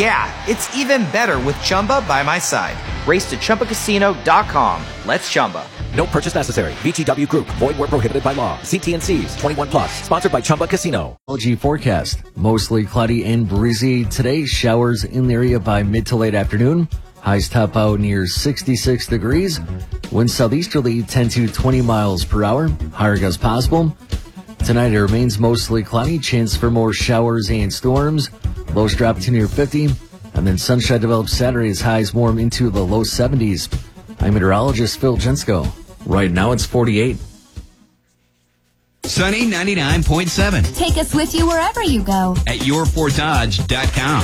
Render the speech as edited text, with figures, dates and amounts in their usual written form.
Yeah, it's even better with Chumba by my side. Race to ChumbaCasino.com. Let's Chumba. No purchase necessary. VGW Group. Void where prohibited by law. See T&Cs. 21 plus. Sponsored by Chumba Casino. Technology forecast. Mostly cloudy and breezy today. Showers in the area by mid to late afternoon. Highs top out near 66 degrees. Winds southeasterly 10 to 20 miles per hour. Higher gusts possible. Tonight it remains mostly cloudy. Chance for more showers and storms. Lows drop to near 50. And then sunshine develops Saturday as highs warm into the low 70s. I'm meteorologist Phil Jensko. Right now it's 48. Sunny 99.7. Take us with you wherever you go at yourfortdodge.com.